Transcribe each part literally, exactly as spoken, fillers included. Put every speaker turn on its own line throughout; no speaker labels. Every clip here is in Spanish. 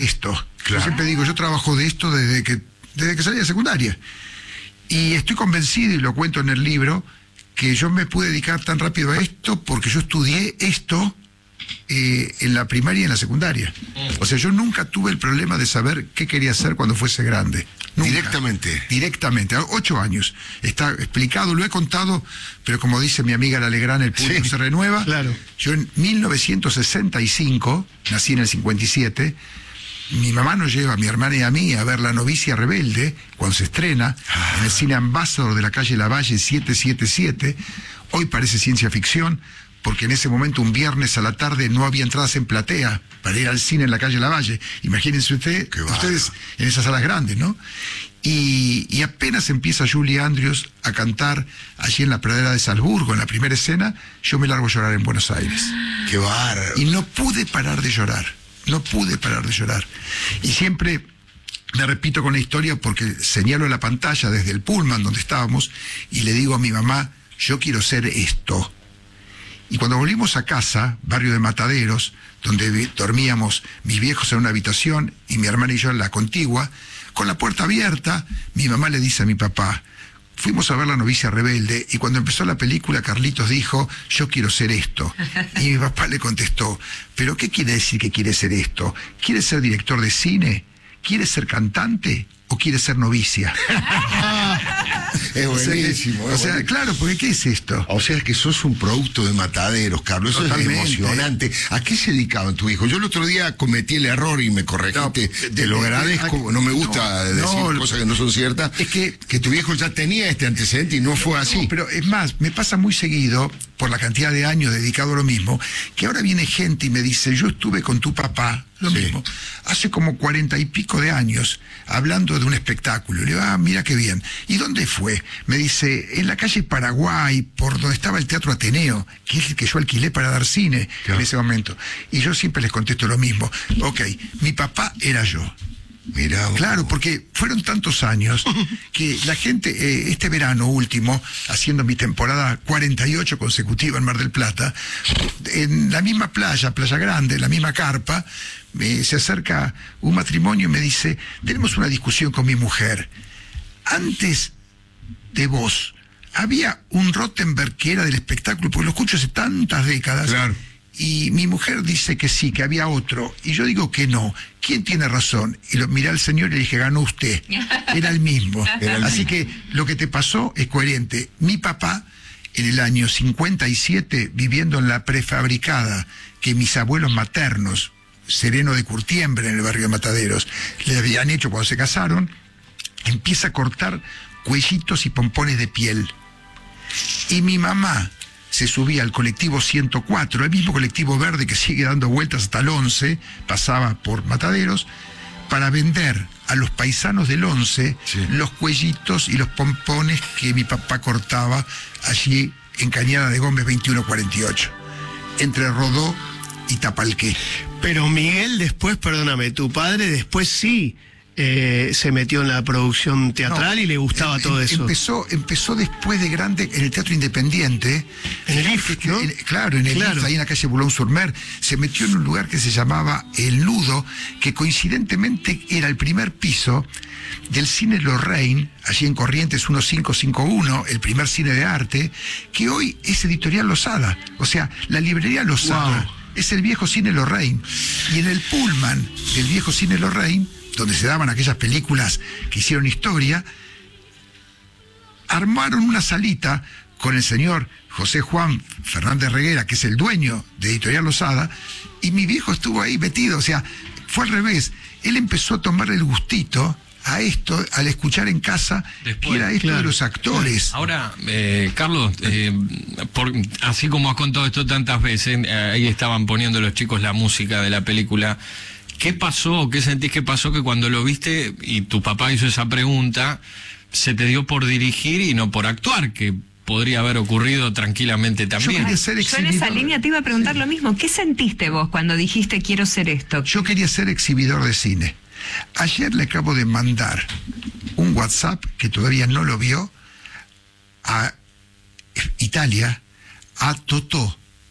esto.
Claro.
Yo siempre digo, yo trabajo de esto desde que, desde que salí de secundaria. Y estoy convencido, y lo cuento en el libro, que yo me pude dedicar tan rápido a esto porque yo estudié esto eh, en la primaria y en la secundaria. O sea, yo nunca tuve el problema de saber qué quería hacer cuando fuese grande. Nunca.
Directamente.
Directamente, a ocho años. Está explicado, lo he contado, pero como dice mi amiga La Legrand, el público
Sí,
se renueva.
claro.
Yo en mil novecientos sesenta y cinco, nací en el cincuenta y siete, mi mamá nos lleva a mi hermana y a mí a ver La Novicia Rebelde, cuando se estrena,
Ah.
en el cine Ambassador de la calle Lavalle siete siete siete. Hoy parece ciencia ficción, porque en ese momento, un viernes a la tarde, no había entradas en platea para ir al cine en la calle Lavalle. Imagínense usted,
Qué
ustedes en esas salas grandes, ¿no? Y, y apenas empieza Julie Andrews a cantar allí en la pradera de Salzburgo, en la primera escena, yo me largo a llorar en Buenos Aires.
Qué bárbaro.
Y no pude parar de llorar, no pude parar de llorar. Y siempre me repito con la historia porque señalo la pantalla desde el pullman donde estábamos y le digo a mi mamá, yo quiero ser esto. Y cuando volvimos a casa, barrio de Mataderos, donde vi- dormíamos mis viejos en una habitación y mi hermana y yo en la contigua, con la puerta abierta, mi mamá le dice a mi papá, fuimos a ver La Novicia Rebelde y cuando empezó la película Carlitos dijo, yo quiero ser esto. Y mi papá le contestó, ¿pero qué quiere decir que quiere ser esto? ¿Quiere ser director de cine? ¿Quiere ser cantante? ¿O quiere ser novicia?
Es
O sea, que-
buenísimo.
o
es
sea,
buenísimo.
claro, porque ¿qué es esto?
O sea, que sos un producto de Mataderos, Carlos. Eso
Totalmente.
es emocionante. ¿A qué se dedicaban tu hijo? Yo el otro día cometí el error y me corregiste.
No,
te
de-
lo
de-
agradezco.
de-
No me gusta
no,
decir
no,
cosas que no son ciertas.
es que-
que tu viejo ya tenía este antecedente y no fue así.
No, pero es más, me pasa muy seguido, por la cantidad de años dedicado a lo mismo, que ahora viene gente y me dice, yo estuve con tu papá, lo
Sí.
mismo, hace como cuarenta y pico de años, hablando de un espectáculo. Le digo, ah, mira qué bien. ¿Y dónde fue? Me dice, en la calle Paraguay, por donde estaba el Teatro Ateneo, que es el que yo alquilé para dar cine
Claro.
en ese momento. Y yo siempre les contesto lo mismo. Ok, mi papá era yo.
Mirá,
Claro, porque fueron tantos años que la gente, eh, este verano último, haciendo mi temporada cuarenta y ocho consecutiva en Mar del Plata, en la misma playa, Playa Grande, en la misma carpa, me, se acerca un matrimonio y me dice, tenemos una discusión con mi mujer. Antes de vos, había un Rottenberg que era del espectáculo, porque lo escucho hace tantas décadas.
Claro.
Y mi mujer dice que sí, que había otro. Y yo digo que no. ¿Quién tiene razón? Y lo miré al señor y le dije, ganó usted. Era el mismo.
Era el
Así
mismo.
que lo que te pasó es coherente. Mi papá, en el año cincuenta y siete, viviendo en la prefabricada que mis abuelos maternos, Sereno de Curtiembre, en el barrio de Mataderos, le habían hecho cuando se casaron, empieza a cortar cuellitos y pompones de piel. Y mi mamá se subía al colectivo ciento cuatro, el mismo colectivo verde que sigue dando vueltas hasta el once, pasaba por Mataderos, para vender a los paisanos del once
Sí.
los cuellitos y los pompones que mi papá cortaba allí en Cañada de Gómez veintiuno cuarenta y ocho, entre Rodó y Tapalqué.
Pero Miguel después, perdóname, tu padre después sí eh, se metió en la producción teatral
No,
y le gustaba
em-
todo
em-
eso.
Empezó, empezó después de grande en el Teatro Independiente.
En el
Fíjate
I F,
que-
¿no?
en- claro, en el
Claro.
I F, ahí en la calle Boulogne-sur-Mer. Se metió en un lugar que se llamaba El Nudo, que coincidentemente era el primer piso del cine Lorraine, allí en Corrientes quince cincuenta y uno, el primer cine de arte, que hoy es Editorial Losada. O sea, la librería Losada.
Wow.
Es el viejo cine Lorraine. Y en el pullman del viejo cine Lorraine, donde se daban aquellas películas que hicieron historia, armaron una salita con el señor José Juan Fernández Reguera, que es el dueño de Editorial Losada, y mi viejo estuvo ahí metido. O sea, fue al revés. Él empezó a tomar el gustito a esto al escuchar en casa
Después,
que era esto
claro,
de los actores.
Ahora, eh, Carlos, eh, por, así como has contado esto tantas veces, eh, ahí estaban poniendo los chicos la música de la película. ¿Qué pasó, qué sentís que pasó que cuando lo viste y tu papá hizo esa pregunta, se te dio por dirigir y no por actuar, que podría haber ocurrido tranquilamente
Yo
también?
quería ser
Yo en
exhibidor.
esa línea te iba a preguntar lo mismo. ¿Qué sentiste vos cuando dijiste quiero ser esto?
Yo quería ser exhibidor de cine. Ayer le acabo de mandar un WhatsApp, que todavía no lo vio, a Italia, a Totò.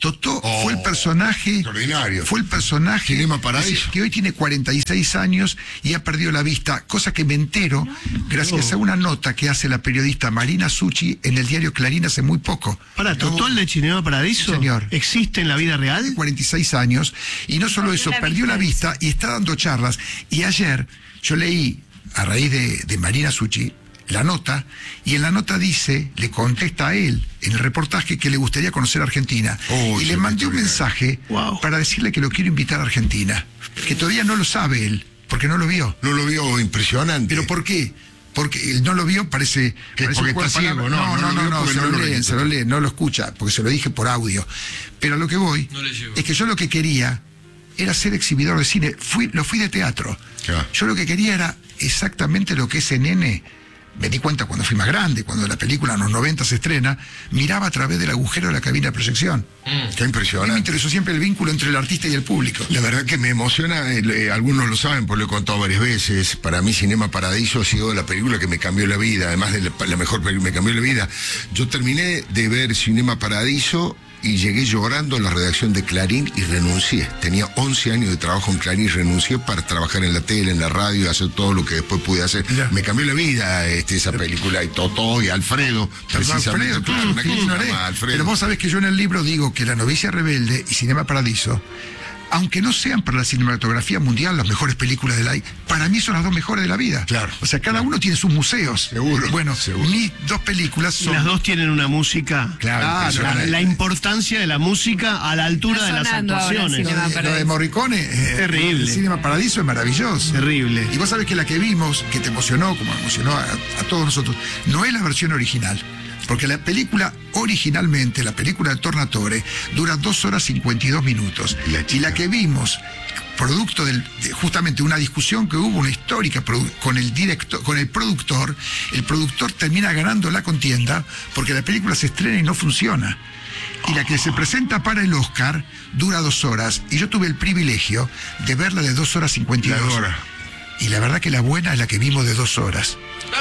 Totó
Oh,
fue el personaje,
extraordinario.
fue el personaje
Cinema Paradiso.
que hoy tiene cuarenta y seis años y ha perdido la vista, cosa que me entero gracias a una nota que hace la periodista Marina Succi en el diario Clarín hace muy poco.
Para, ¿Totó el de Cinema Paradiso?
Sí, señor.
¿Existe en la vida real?
cuarenta y seis años, y no solo eso,
la
perdió la
vista.
vista y está dando charlas. Y ayer yo leí, a raíz de, de Marina Succi, la nota, y en la nota dice, le contesta a él en el reportaje que le gustaría conocer Argentina.
Oh,
y
sí,
le mandé un
qué
mensaje
Wow.
para decirle que lo quiero invitar a Argentina, que todavía no lo sabe él, porque no lo vio.
No lo vio impresionante.
¿Pero por qué? Porque él no lo vio, parece...
Que
parece
porque
un juego
está
de
ciego,
palabras.
no,
no,
no
no,
lo
no,
vio
no,
porque
se
no
lo
lo
leen,
registró.
se lo leen, no lo escucha, porque se lo dije por audio. Pero a lo que voy
No le llegó.
es que yo lo que quería era ser exhibidor de cine. Fui, lo fui de teatro.
Claro.
Yo lo que quería era exactamente lo que ese nene, me di cuenta cuando fui más grande, cuando la película en los noventa se estrena, miraba a través del agujero de la cabina de proyección.
Qué
A mí me
impresionante.
interesó siempre el vínculo entre el artista y el público.
La verdad que me emociona, eh, eh, algunos lo saben, porque lo he contado varias veces. Para mí Cinema Paradiso ha sido la película que me cambió la vida, además de la, la mejor película que me cambió la vida. Yo terminé de ver Cinema Paradiso y llegué llorando a la redacción de Clarín y renuncié. Tenía once años de trabajo en Clarín y renuncié para trabajar en la tele, en la radio y hacer todo lo que después pude hacer.
Ya.
Me cambió la vida este, esa película, y Totó y Alfredo, precisamente.
Alfredo, claro,
una
¿quién
cosa
ignoré?
llamada Alfredo.
Pero vos sabés que yo en el libro digo que La novicia rebelde y Cinema Paradiso, aunque no sean para la cinematografía mundial las mejores películas de la... Para mí son las dos mejores de la vida.
Claro.
O sea, cada uno tiene sus museos.
Seguro,
Bueno,
seguro.
mis dos películas
Y
son...
las dos tienen una música.
Claro,
Ah,
impresionante.
La, la importancia de la música a la altura
Está
de las
sonando ahora
actuaciones.
Cinema
Lo de, lo de
Paradiso.
Morricone, eh,
Terrible.
el Cinema Paradiso es maravilloso.
Terrible.
Y vos sabés que la que vimos, que te emocionó, como emocionó a, a todos nosotros, no es la versión original. Porque la película, originalmente, la película de Tornatore, dura dos horas cincuenta y dos minutos.
La
y
chica.
la que vimos, producto del, de justamente una discusión que hubo, una histórica, produ- con el director, con el productor, el productor termina ganando la contienda porque la película se estrena y no funciona. Y la que se presenta para el Oscar dura dos horas. Y yo tuve el privilegio de verla de dos horas cincuenta y
La
dos.
hora.
Y la verdad que la buena es la que vimos de dos horas.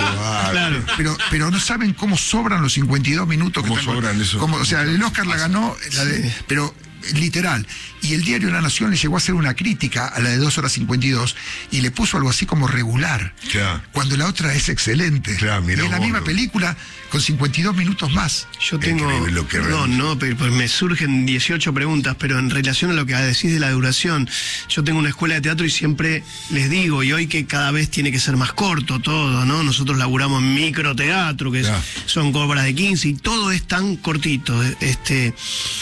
Claro.
Pero, pero no saben cómo sobran los cincuenta y dos minutos.
¿Cómo
que están-
sobran esos?
cómo- o sea, el Oscar la ganó, la de- pero literal. Y el diario La Nación le llegó a hacer una crítica a la de dos horas cincuenta y dos y le puso algo así como regular.
Claro.
Cuando la otra es excelente.
Claro, mirá
y es la
vos,
misma
lo-
película con cincuenta y dos minutos más.
Yo tengo.
Increíble lo que
no,
ven.
no, pero, pero me surgen dieciocho preguntas, pero en relación a lo que decís de la duración, yo tengo una escuela de teatro y siempre les digo, y hoy que cada vez tiene que ser más corto todo, ¿no? Nosotros laburamos en microteatro, que es-
Claro.
son obras de quince, y todo es tan cortito. Este.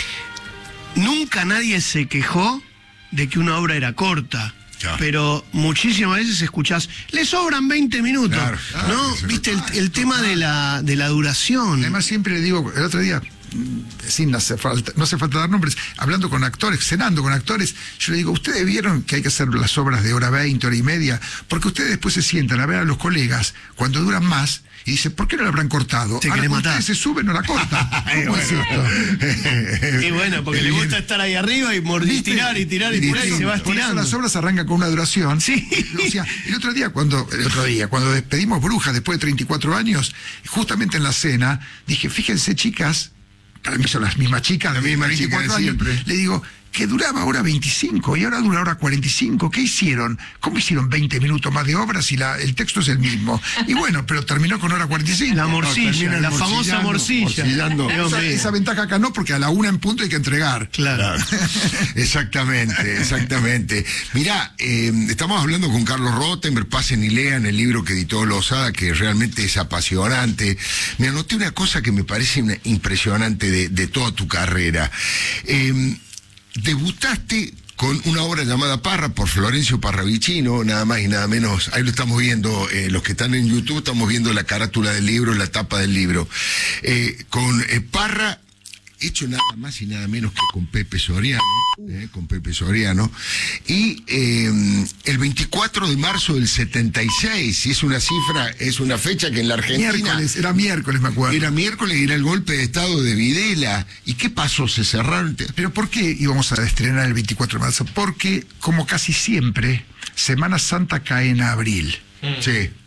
Nunca nadie se quejó de que una obra era corta.
Claro.
Pero muchísimas veces escuchás, le sobran veinte minutos.
Claro, claro,
¿No?
eso-
¿Viste el, el tema de la, de la duración?
Además siempre le digo, el otro día, mm, sin hacer falta, no hace falta dar nombres, hablando con actores, cenando con actores, yo le digo, ustedes vieron que hay que hacer las obras de hora veinte, hora y media, porque ustedes después se sientan a ver a los colegas cuando duran más y dicen, ¿por qué no la habrán cortado?
Te
Ahora
querés
cuando
matar.
ustedes se suben, no la cortan. ¿Cómo es esto?
Y bueno, porque le gusta estar ahí arriba y mordir,
¿Viste?
tirar y tirar y
Por
tirar y
eso-
se va
por eso
estirando.
las obras arrancan con una duración.
Sí.
O sea, el otro día, cuando, el otro día, cuando despedimos Brujas después de treinta y cuatro años, justamente en la cena, dije, fíjense, chicas, para mí son las mismas chicas,
Las
de
mismas
veinticuatro
chicas de
años,
siempre.
le digo, que duraba hora veinticinco y ahora dura hora cuarenta y cinco. ¿Qué hicieron? ¿Cómo hicieron veinte minutos más de obra si la, el texto es el mismo? Y bueno, pero terminó con hora cuarenta y cinco.
La
No,
morcilla,
terminan
la famosa
morcillando,
morcilla.
morcillando.
Eh,
Esa,
hombre.
esa ventaja acá no, porque a la una en punto hay que entregar.
Claro.
Exactamente, exactamente. Mirá, eh, estamos hablando con Carlos Rottenberg, pasen y lean el libro que editó Lozada, que realmente es apasionante. Me anoté una cosa que me parece una- impresionante de, de toda tu carrera. Eh, debutaste con una obra llamada Parra por Florencio Parravicino, nada más y nada menos. Ahí lo estamos viendo, eh, los que están en YouTube, estamos viendo la carátula del libro, la tapa del libro. Eh, con eh, Parra, hecho nada más y nada menos que con Pepe Soriano, eh, con Pepe Soriano, y eh, el veinticuatro de marzo del setenta y seis, y es una cifra, es una fecha que en la Argentina...
Miércoles, era miércoles, me acuerdo.
Era miércoles y era el golpe de estado de Videla. ¿Y qué pasó? ¿Se cerraron?
Pero ¿por qué íbamos a estrenar el veinticuatro de marzo? Porque, como casi siempre, Semana Santa cae en abril.
Sí.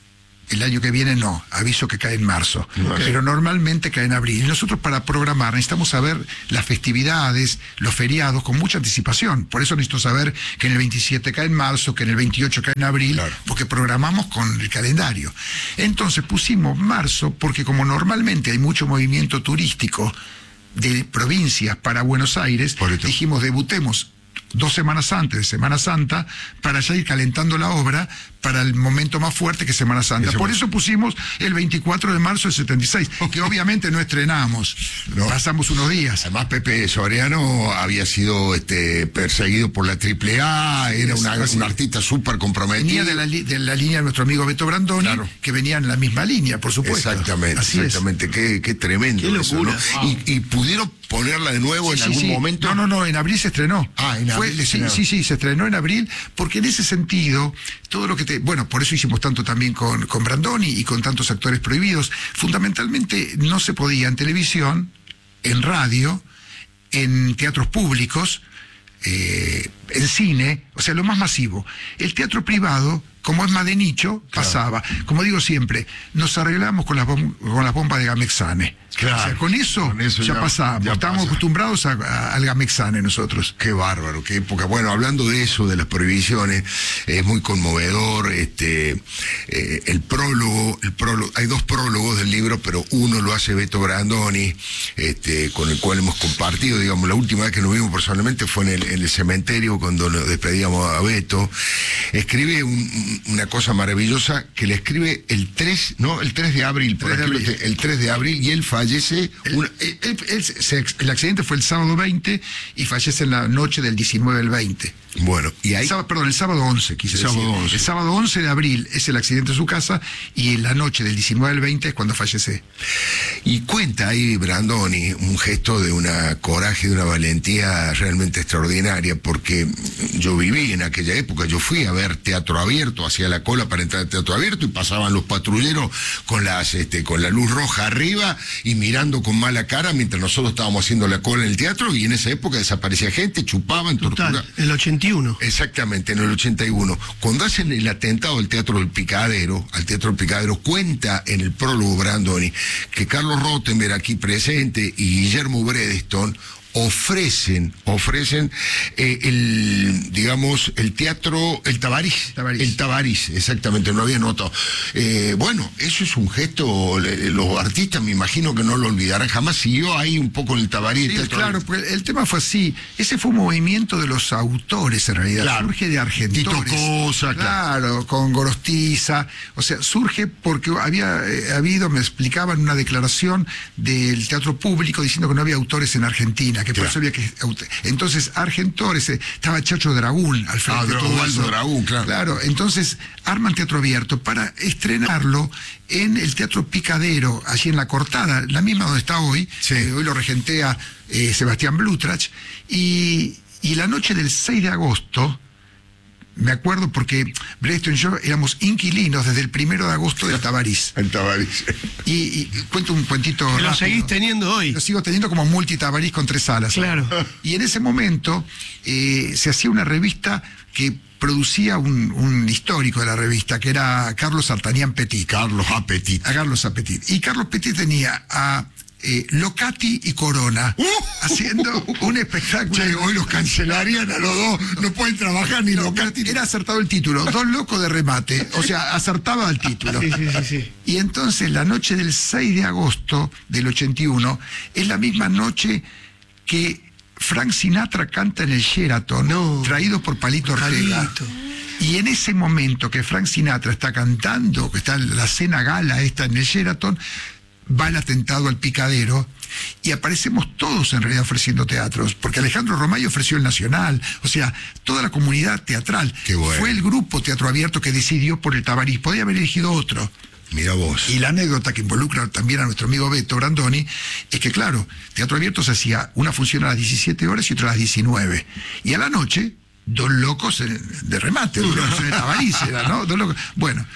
el año que viene no, aviso que cae en marzo,
Okay.
pero normalmente cae en abril. Y nosotros para programar necesitamos saber las festividades, los feriados con mucha anticipación. Por eso necesito saber que en el veintisiete cae en marzo, que en el veintiocho cae en abril,
Claro.
porque programamos con el calendario. Entonces pusimos marzo porque como normalmente hay mucho movimiento turístico de provincias para Buenos Aires,
Por esto.
dijimos debutemos dos semanas antes de Semana Santa para ya ir calentando la obra para el momento más fuerte que es Semana Santa.
Eso
Por
fue.
eso pusimos el veinticuatro de marzo del setenta y seis, que obviamente no estrenamos,
No.
pasamos unos días.
Además, Pepe Soriano había sido este, perseguido por la triple A, era una,
así.
un artista súper comprometido.
Venía de la, li- de la línea de nuestro amigo Beto Brandoni,
Claro.
que venía en la misma línea, por supuesto.
Exactamente,
Así es.
exactamente. Qué, qué tremendo
Qué
eso,
locura.
¿no? Y, y pudieron ponerla de nuevo en
Sí,
algún
sí.
momento.
No, no, no, en abril se estrenó.
Ah, en
Fue-
abril
sí,
estrenaron.
sí, sí, se estrenó en abril, porque en ese sentido, todo lo que te. Bueno, por eso hicimos tanto también con, con Brandoni y con tantos actores prohibidos. Fundamentalmente no se podía en televisión, en radio, en teatros públicos, eh, en cine, o sea, lo más masivo. El teatro privado, como es más de nicho, pasaba. Como digo siempre, nos arreglamos con las, bom- con las bombas de Gamexane.
Claro.
O sea, con eso,
Con eso
ya,
ya-
pasábamos.
ya
Estábamos
pasa.
acostumbrados a- a- al Gamexane nosotros.
Qué bárbaro, qué época. Bueno, hablando de eso, de las prohibiciones, es muy conmovedor. Este, eh, el prólogo, el prólogo, hay dos prólogos del libro, pero uno lo hace Beto Brandoni, este, con el cual hemos compartido, digamos, la última vez que nos vimos personalmente fue en el, en el cementerio cuando nos despedíamos a Beto. Escribe un- una cosa maravillosa que le escribe el tres, no, el tres de abril, por
tres de
aquí lo
abril.
te- el tres de abril, y él fallece.
El,
una-
él- él- él se- el accidente fue el sábado veinte y fallece en la noche del diecinueve al veinte.
bueno, y ahí.
El sábado, perdón, el sábado once, quise
El sábado
decir.
once.
El sábado once de abril es el accidente en su casa y en la noche del diecinueve al veinte es cuando fallece.
Y cuenta ahí Brandoni un gesto de una coraje, de una valentía realmente extraordinaria, porque yo viví en aquella época, yo fui a ver teatro abierto, hacía la cola para entrar al teatro abierto y pasaban los patrulleros con las este, con la luz roja arriba y mirando con mala cara mientras nosotros estábamos haciendo la cola en el teatro, y en esa época desaparecía gente, chupaban, torturaban.
Total, el ochenta y uno.
Exactamente, en el ochenta y uno. Cuando hacen el atentado al Teatro del Picadero, al Teatro del Picadero, cuenta en el prólogo Brandoni que Carlos Rottenberg, aquí presente, y Guillermo Bredeston ofrecen, ofrecen eh, el, digamos, el teatro, el Tabarís,
Tabarís.
el Tabarís, exactamente, no había notado. Eh, bueno, eso es un gesto, le- los artistas me imagino que no lo olvidarán, jamás siguió ahí un poco en el Tabarís.
Sí,
el teatro-
claro, porque el tema fue así. Ese fue un movimiento de los autores, en realidad.
Claro.
Surge de Argentores.
Tito Cosa,
claro. con Gorostiza. O sea, surge porque había eh, habido, me explicaban, una declaración del teatro público diciendo que no había autores en Argentina, que por
Claro.
eso había que. aut- Entonces, Argentores, eh, estaba Chacho Dragún al frente
Ah,
de todo
Osvaldo
eso.
Dragún, claro.
Claro, entonces arman teatro abierto para estrenarlo en el Teatro Picadero, allí en La Cortada, la misma donde está hoy.
Sí.
Eh, hoy lo regentea eh, Sebastián Blutrach. Y, y la noche del seis de agosto, me acuerdo porque Bredeston y yo éramos inquilinos desde el primero de agosto del Tabarís.
El Tabarís.
Y, y cuento un cuentito
Que lo
rápido.
seguís teniendo hoy.
Lo sigo teniendo como multitabarís con tres salas.
Claro.
Y en ese momento eh, se hacía una revista que producía un, un histórico de la revista, que era Carlos Artanián Petit.
Carlos Apetit.
A Carlos Petit. Y Carlos Petit tenía a eh, Locati y Corona
¡Uh!
haciendo un espectáculo.
Che, hoy los cancelarían a los dos, no pueden trabajar ni
No,
local.
era acertado el título, dos locos de remate, o sea, acertaba el título.
Sí, sí, sí, sí.
Y entonces la noche del seis de agosto del ochenta y uno es la misma noche que Frank Sinatra canta en el Sheraton,
No.
traído por Palito Ortega.
Palito.
Y en ese momento que Frank Sinatra está cantando, que está en la cena gala esta en el Sheraton, va el atentado al Picadero y aparecemos todos en realidad ofreciendo teatros, porque Alejandro Romay ofreció el Nacional, o sea, toda la comunidad teatral.
Qué bueno.
Fue el grupo Teatro Abierto que decidió por el Tabarís, podía haber elegido otro.
Mira vos.
Y la anécdota que involucra también a nuestro amigo Beto Brandoni es que, claro, Teatro Abierto se hacía una función a las diecisiete horas y otra a las diecinueve. Y a la noche, dos locos en- de remate, dos locos en el Tabarís, era, ¿no? Dos locos. Bueno,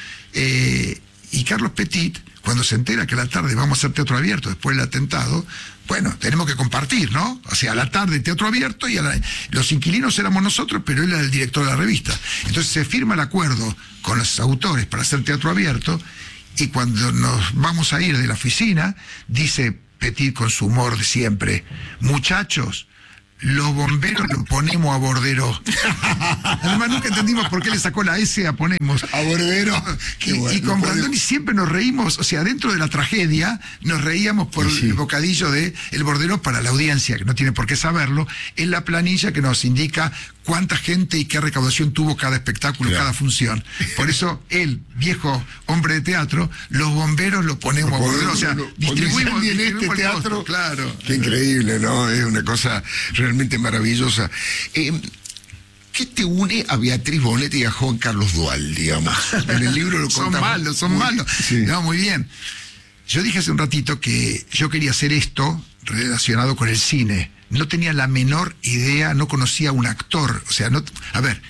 eh, y Carlos Petit, cuando se entera que a la tarde vamos a hacer Teatro Abierto después del atentado, bueno, tenemos que compartir, ¿no? O sea, a la tarde Teatro Abierto y a la- los inquilinos éramos nosotros, pero él era el director de la revista. Entonces se firma el acuerdo con los autores para hacer Teatro Abierto y cuando nos vamos a ir de la oficina, dice Petit con su humor de siempre, muchachos, los bomberos los ponemos a bordero. Además nunca entendimos por qué le sacó la S a ponemos.
A bordero.
Y, bueno, y con Brandoni siempre nos reímos, o sea, dentro de la tragedia, nos reíamos por sí, sí. el bocadillo de el bordero para la audiencia, que no tiene por qué saberlo, es la planilla que nos indica cuánta gente y qué recaudación tuvo cada espectáculo, claro. cada función. Por eso, el viejo hombre de teatro, los bomberos lo ponemos a bordero, o sea,
lo,
distribuimos,
en
distribuimos
este teatro.
Costo, claro.
Qué increíble, ¿no? Es una cosa realmente maravillosa. Eh, ¿Qué te une a Beatriz Bonetti y a Juan Carlos Dual, digamos? En el libro lo contamos.
Son malos, son muy, malos. Sí. No, muy bien. Yo dije hace un ratito que yo quería hacer esto relacionado con el cine. No tenía la menor idea, no conocía a un actor. O sea, no. A ver,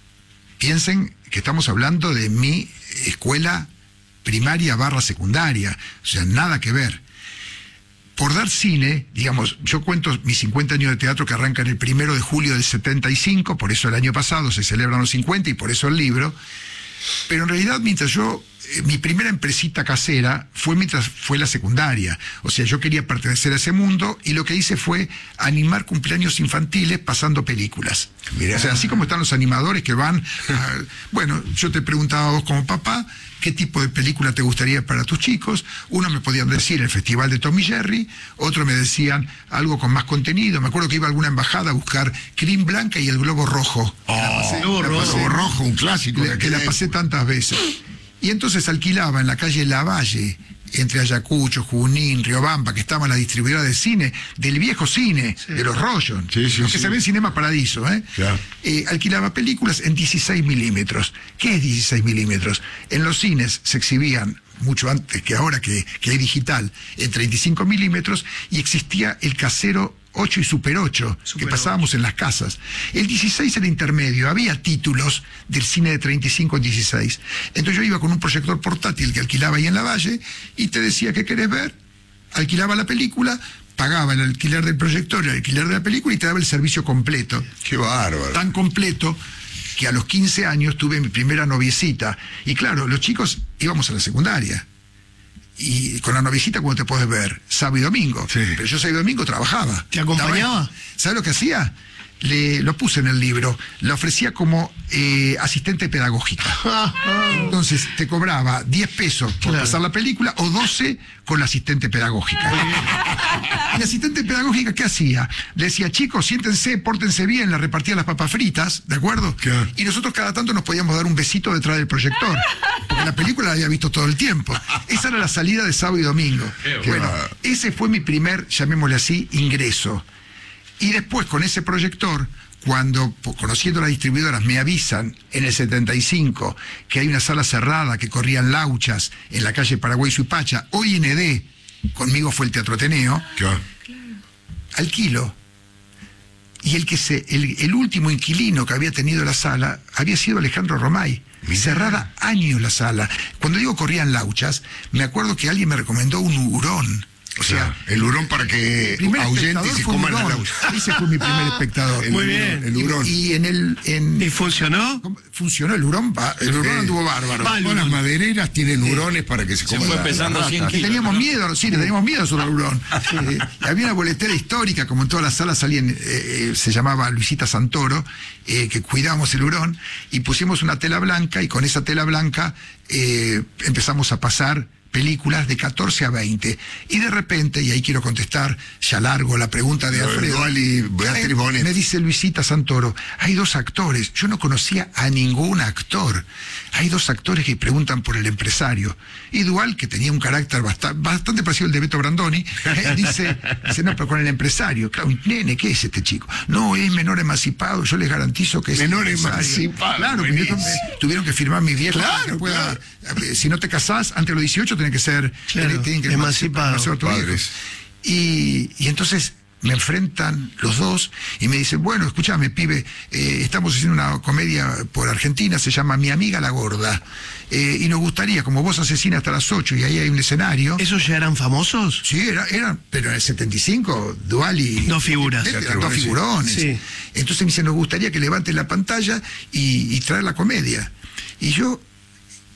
piensen que estamos hablando de mi escuela primaria barra secundaria. O sea, nada que ver. Por dar cine, digamos, yo cuento mis cincuenta años de teatro que arrancan el primero de julio del setenta y cinco, por eso el año pasado se celebran los cincuenta y por eso el libro. Pero en realidad, mientras yo, eh, mi primera empresita casera fue mientras fue la secundaria. O sea, yo quería pertenecer a ese mundo y lo que hice fue animar cumpleaños infantiles pasando películas. Mirá. O sea, así como están los animadores que van, a, bueno, yo te preguntaba a vos como papá, ¿qué tipo de película te gustaría para tus chicos? Uno me podían decir el Festival de Tom y Jerry, otro me decían algo con más contenido. Me acuerdo que iba a alguna embajada a buscar Crin Blanca y el Globo Rojo.
Oh, la pasé, Globo, la pasé, Globo Rojo, un clásico.
Que, que la pasé tantas veces. Y entonces alquilaba en la calle Lavalle, entre Ayacucho, Junín, Riobamba, que estaba la distribuidora de cine, del viejo cine, sí. de los Rollos,
sí, sí,
los que
sí.
se ve en Cinema Paradiso, ¿eh? Claro. Eh, alquilaba películas en dieciséis milímetros. ¿Qué es dieciséis milímetros? En los cines se exhibían, mucho antes que ahora que, que hay digital, en treinta y cinco milímetros, y existía el casero ocho y Super ocho, Super que pasábamos ocho. En las casas. El dieciséis era intermedio, había títulos del cine de treinta y cinco en dieciséis. Entonces yo iba con un proyector portátil que alquilaba ahí en la Valle y te decía qué querés ver, alquilaba la película, pagaba el alquiler del proyector, el alquiler de la película y te daba el servicio completo.
¡Qué bárbaro!
Tan completo que a los quince años tuve mi primera noviecita. Y claro, los chicos íbamos a la secundaria. Y con la noviecita, como te puedes ver, sábado y domingo. Sí. Pero yo sábado y domingo trabajaba.
¿Te acompañaba?
¿Sabes lo que hacía? Le, lo puse en el libro. La ofrecía como eh, asistente pedagógica. Entonces te cobraba diez pesos por claro. pasar la película o doce con la asistente pedagógica. Y la asistente pedagógica, ¿qué hacía? Le decía, chicos, siéntense, pórtense bien, le repartía las papas fritas, ¿de acuerdo? Claro. Y nosotros cada tanto nos podíamos dar un besito detrás del proyector. Porque la película la había visto todo el tiempo. Esa era la salida de sábado y domingo. Qué bueno, va. Ese fue mi primer, llamémosle así, ingreso. Y después, con ese proyector, cuando, conociendo las distribuidoras, me avisan en el setenta y cinco que hay una sala cerrada, que corrían lauchas en la calle Paraguay Suipacha, O I N D, conmigo fue el Teatro Ateneo, claro. alquilo. Y el, que se, el, el último inquilino que había tenido la sala había sido Alejandro Romay. Mirá. Cerrada años la sala. Cuando digo corrían lauchas, me acuerdo que alguien me recomendó un hurón. O sea,
el hurón para que ahuyente y se coman la laucha.
Ese fue mi primer espectador.
El, Muy bien.
El hurón. Y, y en el... En,
¿Y funcionó?
Funcionó, el hurón, el hurón eh, anduvo bárbaro.
Todas las madereras tienen hurones para que se coman.
Se fue pesando cien kilos.
Teníamos miedo, sí, le teníamos miedo sobre el hurón. eh, había una boletera histórica, como en todas las salas salían, eh, se llamaba Luisita Santoro, eh, que cuidábamos el hurón, y pusimos una tela blanca, y con esa tela blanca eh, empezamos a pasar películas de catorce a veinte. Y de repente, y ahí quiero contestar, ya largo la pregunta de Alfredo,
y Beatriz Bonetti.
Me dice Luisita Santoro, hay dos actores, yo no conocía a ningún actor, hay dos actores que preguntan por el empresario. Y Dual, que tenía un carácter bastante, bastante parecido al de Beto Brandoni, eh, dice, dice, no, pero con el empresario. Claro, nene, ¿qué es este chico? No, es menor emancipado, yo les garantizo que es
menor emancipado.
Claro, que tuvieron que firmar mis viejos.
Claro,
pueda, claro. Si no te casás, antes de los dieciocho tienen que ser
claro,
tienen que
emancipado.
Y, y entonces me enfrentan los dos y me dicen, bueno, escúchame, pibe, eh, estamos haciendo una comedia por Argentina, se llama Mi Amiga la Gorda, eh, y nos gustaría, como vos asesinas hasta las ocho y ahí hay un escenario.
¿Esos ya eran famosos?
Sí, era, eran, pero en el setenta y cinco, Dual y...
Dos figuras.
Eran dos figurones. Sí. Entonces me dicen, nos gustaría que levanten la pantalla y, y traer la comedia. Y yo...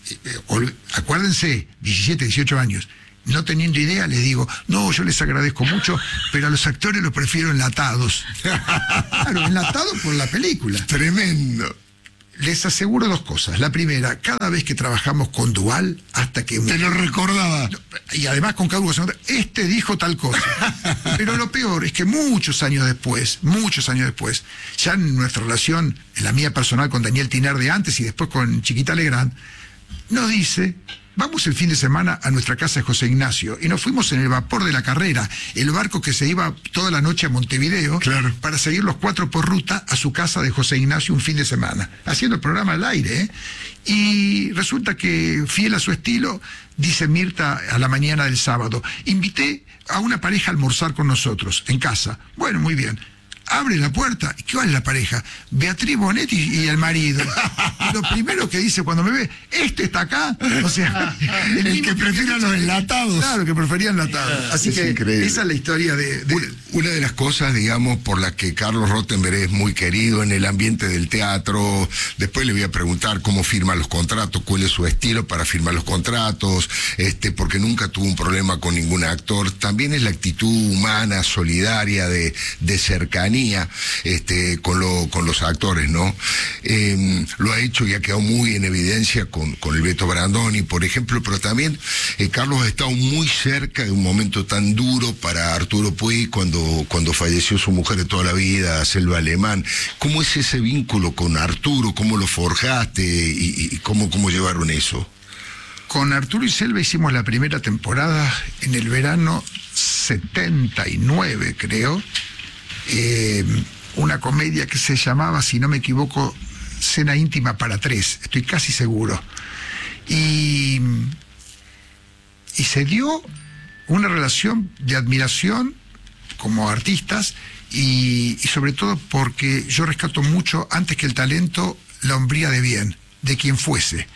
eh, acuérdense, diecisiete, dieciocho años, no teniendo idea, les digo, no, yo les agradezco mucho, pero a los actores los prefiero enlatados. Claro, enlatados por la película.
Tremendo.
Les aseguro dos cosas. La primera, cada vez que trabajamos con Dual, hasta que...
Te lo recordaba.
Y además con cada uno, este dijo tal cosa. Pero lo peor es que muchos años después, muchos años después, ya en nuestra relación, en la mía personal con Daniel Tiner de antes y después con Chiquita Legrand, nos dice... Vamos el fin de semana a nuestra casa de José Ignacio y nos fuimos en el vapor de la Carrera, el barco que se iba toda la noche a Montevideo,
claro,
para seguir los cuatro por ruta a su casa de José Ignacio un fin de semana, haciendo el programa al aire, ¿eh? Y resulta que, fiel a su estilo, dice Mirta a la mañana del sábado, invité a una pareja a almorzar con nosotros, en casa. Bueno, muy bien. Abre la puerta, ¿y qué va en la pareja? Beatriz Bonetti y el marido. Y lo primero que dice cuando me ve, ¿este está acá? O sea,
el, el que prefiera los enlatados.
Claro, que prefería enlatados. Así
es
que
increíble.
Esa es la historia de, de...
Una, una de las cosas, digamos, por las que Carlos Rottenberg es muy querido en el ambiente del teatro. Después le voy a preguntar cómo firma los contratos, cuál es su estilo para firmar los contratos, este, porque nunca tuvo un problema con ningún actor. También es la actitud humana, solidaria, de, de cercanía. Este, con, lo, con los actores, ¿no? Eh, lo ha hecho y ha quedado muy en evidencia con, con el Beto Brandoni, por ejemplo, pero también eh, Carlos ha estado muy cerca de un momento tan duro para Arturo Puig cuando, cuando falleció su mujer de toda la vida, Selva Alemán. ¿Cómo es ese vínculo con Arturo? ¿Cómo lo forjaste? ¿Y, y cómo, cómo llevaron eso?
Con Arturo y Selva hicimos la primera temporada en el verano setenta y nueve, creo. Eh, una comedia que se llamaba, si no me equivoco, Cena íntima para tres, estoy casi seguro. Y, y se dio una relación de admiración como artistas y, y sobre todo porque yo rescato mucho, antes que el talento, la hombría de bien, de quien fuese.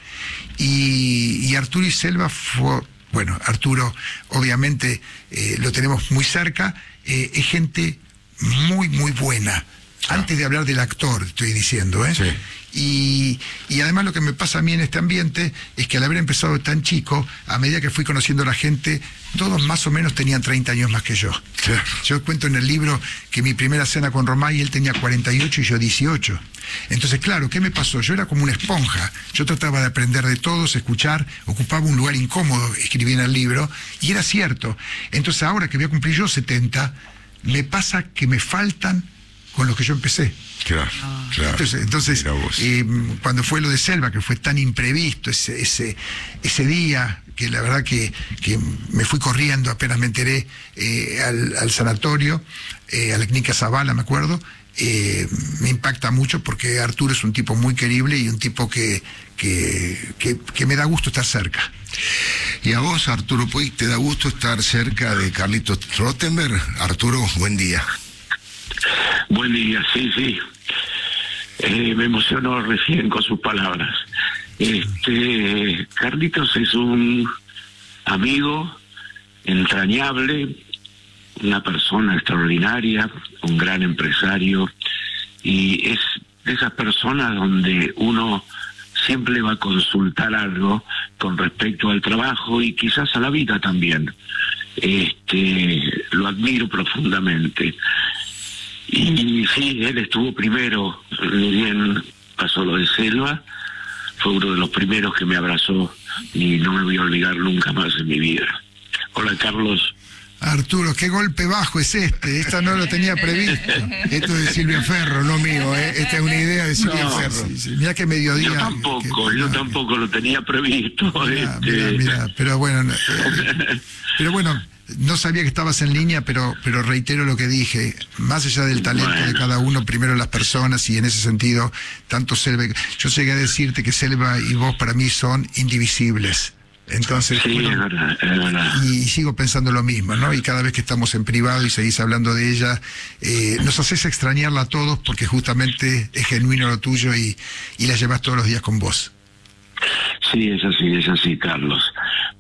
Y, y Arturo y Selva fue, bueno, Arturo obviamente eh, lo tenemos muy cerca, eh, es gente muy, muy buena. Ah. Antes de hablar del actor, estoy diciendo, ¿eh?
Sí.
Y, y además lo que me pasa a mí en este ambiente es que al haber empezado tan chico, a medida que fui conociendo a la gente, todos más o menos tenían treinta años más que yo.
Sí.
Yo cuento en el libro que mi primera cena con Romay, él tenía cuarenta y ocho y yo dieciocho. Entonces, claro, ¿qué me pasó? Yo era como una esponja. Yo trataba de aprender de todos, escuchar, ocupaba un lugar incómodo, escribí en el libro, y era cierto. Entonces ahora que voy a cumplir yo setenta, me pasa que me faltan con los que yo empecé.
Claro, claro.
Entonces, entonces eh, cuando fue lo de Selva, que fue tan imprevisto, ese, ese, ese día, que la verdad que, que me fui corriendo, apenas me enteré, eh, al, al sanatorio, eh, a la clínica Zavala, me acuerdo, eh, me impacta mucho porque Arturo es un tipo muy querible y un tipo que, que, que, que me da gusto estar cerca.
Y a vos, Arturo Puig, ¿te da gusto estar cerca de Carlitos Rottenberg? Arturo, buen día.
Buen día, sí, sí. Eh, me emocionó recién con sus palabras. Este, Carlitos es un amigo entrañable, una persona extraordinaria, un gran empresario, y es de esas personas donde uno siempre va a consultar algo con respecto al trabajo y quizás a la vida también. Este, lo admiro profundamente. Y sí, él estuvo primero, ni bien pasó lo de Selva, fue uno de los primeros que me abrazó y no me voy a olvidar nunca más en mi vida. Hola, Carlos.
Arturo, qué golpe bajo es este, esta no lo tenía previsto.
Esto es de Silvia Ferro, no mío, ¿eh? Esta es una idea de Silvia
No,
Ferro.
Sí, sí, mirá que mediodía.
Yo tampoco,
que,
yo
no,
tampoco lo tenía previsto.
Mirá,
este...
mirá, mirá, pero bueno, eh, pero bueno, no sabía que estabas en línea, pero, pero reitero lo que dije, más allá del talento
Bueno.
de cada uno, primero las personas, y en ese sentido, tanto Selva, yo llegué a decirte que Selva y vos para mí son indivisibles. Entonces,
Sí,
bueno,
es verdad, es verdad.
y sigo pensando lo mismo, ¿no? Y cada vez que estamos en privado y seguís hablando de ella, eh, nos haces extrañarla a todos porque justamente es genuino lo tuyo y, y la llevas todos los días con vos.
Sí, es así, es así, Carlos.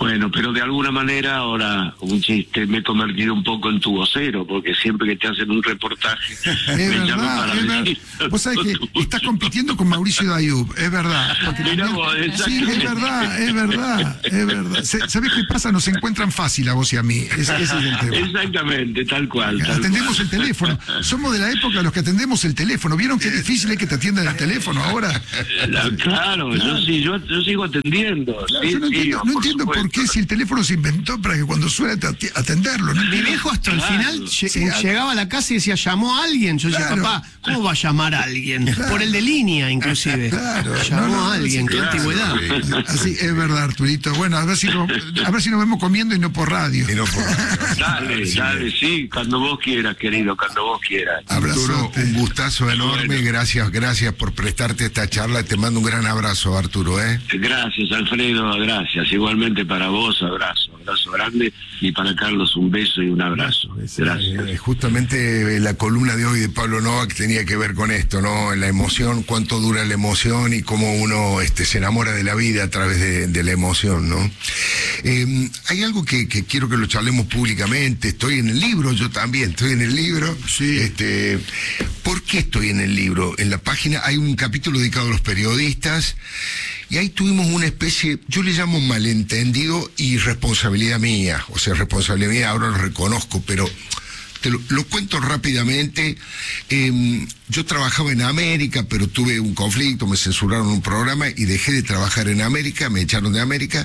Bueno, pero de alguna manera ahora, un chiste, me he convertido un poco en tu vocero, porque siempre que te hacen un reportaje,
Es
me
verdad,
llaman para
es verdad.
decir...
Vos sabés que estás compitiendo con Mauricio Dayub, es verdad. Porque
Mirá
también-
vos,
sí, es
exactamente.
verdad, es verdad, es verdad. Se- ¿Sabés qué pasa? Nos encuentran fácil a vos y a mí. Ese, ese es el tema.
Exactamente, tal cual. Tal
Atendemos
cual.
el teléfono. Somos de la época de los que atendemos el teléfono. ¿Vieron qué difícil es que te atiendan el teléfono ahora?
La- Claro, yo sí, yo, yo sigo atendiendo.
Claro,
sí,
yo no
sí,
entiendo, no
por
entiendo por
supuesto.
qué si el teléfono se inventó para que cuando suene te ati- atenderlo. ¿no?
Mi viejo hasta el
Claro.
final lle-
Sí, al-
llegaba a la casa y decía, llamó a alguien. Yo decía,
Claro.
papá, ¿cómo va a llamar a alguien? Por el de línea, inclusive.
Claro,
Llamó
no, no,
a alguien,
sí,
qué
claro.
antigüedad.
Así es verdad, Arturito. Bueno, a ver si nos, a ver si nos vemos comiendo y no por radio.
Y no por-
Dale,
Sí,
dale, sí, cuando vos quieras, querido, cuando vos quieras.
Arturo,
Abrazote.
un gustazo enorme,
Bueno.
gracias, gracias por prestarte esta charla, te mando un gran abrazo, Arturo, ¿eh?
Gracias, Alfredo, gracias. Igualmente para vos, abrazo, abrazo grande. Y para Carlos, un beso y un abrazo. Gracias.
Eh, justamente eh, la columna de hoy de Pablo Novak tenía que ver con esto, ¿no? La emoción, cuánto dura la emoción y cómo uno este, se enamora de la vida a través de, de la emoción, ¿no? Eh, hay algo que, que quiero que lo charlemos públicamente, estoy en el libro, yo también estoy en el libro.
Sí.
Este, ¿por qué estoy en el libro? En la página hay un capítulo dedicado a los periodistas y ahí tuvimos una especie, yo le llamo malentendido y responsabilidad mía, o sea, responsabilidad mía, ahora lo reconozco, pero te lo, lo cuento rápidamente. Eh, yo trabajaba en América, pero tuve un conflicto, me censuraron un programa y dejé de trabajar en América, me echaron de América.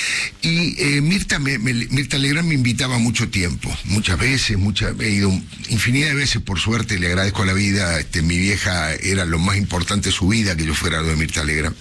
Y eh, Mirta, me, me- Mirta Legrand me invitaba mucho tiempo, muchas veces, muchas, he ido infinidad de veces, por suerte, le agradezco a la vida. Este, mi vieja era lo más importante de su vida, que yo fuera lo de Mirta Legrand.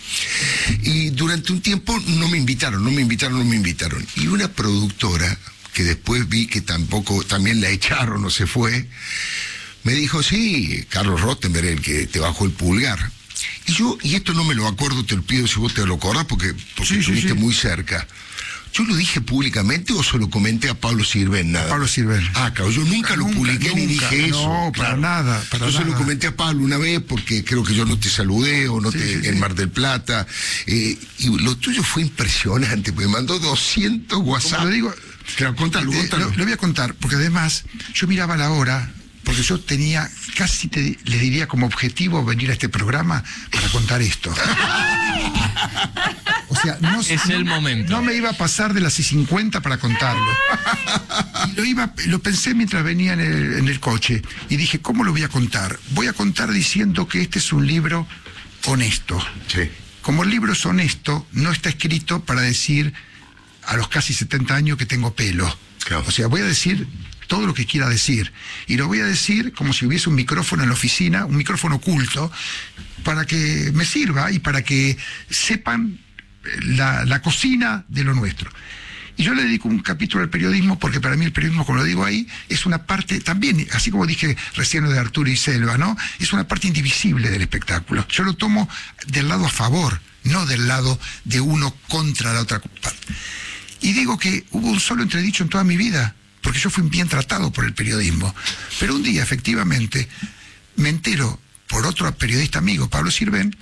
Y durante un tiempo no me invitaron, no me invitaron, no me invitaron. Y una productora, que después vi que tampoco, también la echaron o se fue, me dijo, sí, Carlos Rottenberg, el que te bajó el pulgar. Y yo, y esto no me lo acuerdo, te lo pido si vos te lo acordás, porque, porque
Sí, sí,
estuviste
sí.
muy cerca. ¿Yo lo dije públicamente o se lo comenté a Pablo Sirven? Nada.
Pablo Sirven.
Ah, claro, yo nunca, lo
Nunca,
publiqué ni
nunca,
dije
no,
eso.
para
claro.
nada, para
yo se lo
nada.
comenté a Pablo una vez porque creo que yo no te saludé o no
Sí,
te
sí,
en
sí.
Mar del Plata. Eh, y lo tuyo fue impresionante, porque me mandó doscientos WhatsApp.
Como lo digo,
Claro, contalo,
te-
contalo.
Lo, lo voy a contar, porque además yo miraba la hora, porque yo tenía, casi te, les diría como objetivo venir a este programa para contar esto. O sea, no,
Es
no-
el momento.
No me iba a pasar de las seis cincuenta para contarlo. Y lo, iba, lo pensé mientras venía en el, en el coche y dije, ¿cómo lo voy a contar? Voy a contar diciendo que este es un libro honesto.
Sí.
Como el libro es honesto, no está escrito para decir a los casi setenta años que tengo pelo.
Claro.
O sea, voy a decir todo lo que quiera decir. Y lo voy a decir como si hubiese un micrófono en la oficina, un micrófono oculto, para que me sirva y para que sepan la, la cocina de lo nuestro. Y yo le dedico un capítulo al periodismo porque para mí el periodismo, como lo digo ahí, es una parte también, así como dije recién lo de Arturo y Selva, ¿no? Es una parte indivisible del espectáculo. Yo lo tomo del lado a favor, no del lado de uno contra la otra parte. Y digo que hubo un solo entredicho en toda mi vida, porque yo fui bien tratado por el periodismo. Pero un día, efectivamente, me entero por otro periodista amigo, Pablo Sirven,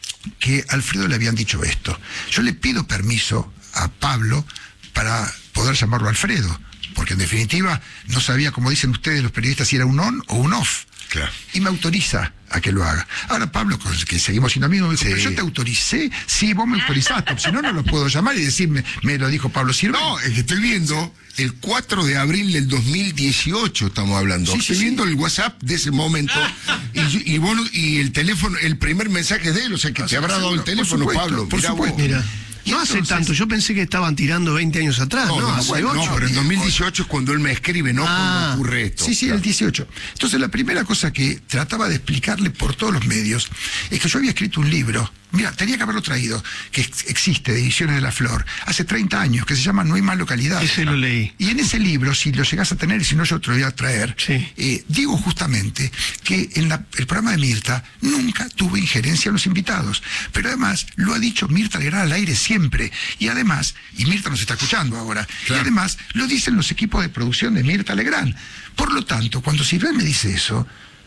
que a Alfredo le habían dicho esto. Yo le pido permiso a Pablo para poder llamarlo Alfredo, porque en definitiva no sabía, como dicen ustedes los periodistas, si era un on o un off.
Claro.
Y me autoriza a que lo haga. Ahora Pablo, con el que seguimos siendo amigos, me dijo,
Sí.
pero yo te autoricé, sí, vos me autorizaste, si no, no lo puedo llamar y decirme, me lo dijo Pablo Sirven.
No, es que estoy viendo el cuatro de abril del dos mil dieciocho, estamos hablando.
Sí, sí,
estoy
sí.
viendo el WhatsApp de ese momento y, yo- y, vos no- y el teléfono, el primer mensaje es de él, o sea que te habrá dado el
Por
teléfono,
supuesto,
Pablo.
por
Mirá
supuesto.
vos.
Mira,
Y
no hace
entonces-
tanto, yo pensé que estaban tirando veinte años atrás,
No,
¿no?
no,
hace
bueno, no,
ocho.
pero en dos mil dieciocho es cuando él me escribe, no
Ah,
cuando ocurre esto.
Sí, sí,
Claro.
el dieciocho. Entonces, la primera cosa que trataba de explicarle por todos los medios es que yo había escrito un libro. Mira, tenía que haberlo traído, que ex- existe, de Ediciones de la Flor, hace treinta años, que se llama No hay más localidad.
Ese lo leí.
Y en ese libro, si lo llegás a tener, y si no yo te lo voy a traer,
Sí.
eh, digo justamente que en la- el programa de Mirta nunca tuve injerencia en los invitados. Pero además, lo ha dicho Mirta Legrand al aire siempre. Y además, y Mirta nos está escuchando ahora,
Claro.
y además lo dicen los equipos de producción de Mirta Legrand. Por lo tanto, cuando Sirven me dice eso,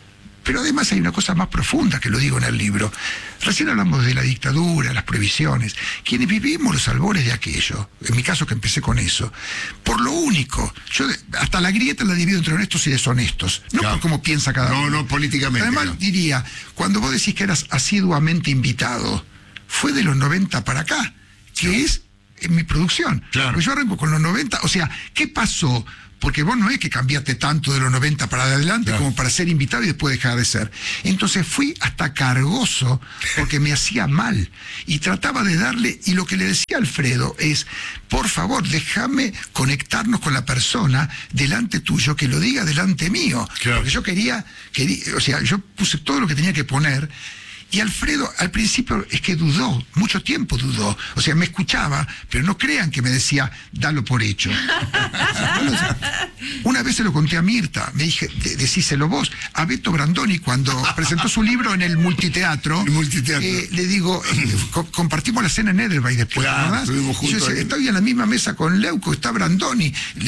Pero además hay una cosa más profunda que lo digo en el libro. Recién hablamos de la dictadura, las prohibiciones. Quienes vivimos los albores de aquello, en mi caso que empecé con eso, por lo único, yo hasta la grieta la divido entre honestos y deshonestos, no
claro.
por cómo piensa cada
no,
uno.
No, no, políticamente.
Además,
no.
diría, cuando vos decís que eras asiduamente invitado, fue de los noventa para acá, que claro. es en mi producción.
Claro.
Porque yo arranco con los noventa, o sea, ¿qué pasó? Porque vos no es que cambiaste tanto de los noventa para adelante claro. como para ser invitado y después dejar de ser. Entonces fui hasta cargoso porque me hacía mal y trataba de darle, y lo que le decía a Alfredo es, por favor, déjame conectarnos con la persona delante tuyo, que lo diga delante mío. Claro. Porque yo quería, quería, o sea, yo puse todo lo que tenía que poner. Y Alfredo al principio es que dudó, mucho tiempo dudó, o sea, me escuchaba, pero no crean que me decía, dalo por hecho. Una vez se lo conté a Mirta, me dije, decíselo vos, a Beto Brandoni cuando presentó su libro en el multiteatro,
el multiteatro.
Eh, le digo, eh, co compartimos la cena en Edelweiss después,
claro,
¿verdad?
Estuvimos juntos.
Y yo decía, estoy en la misma mesa con Leuco, está Brandoni,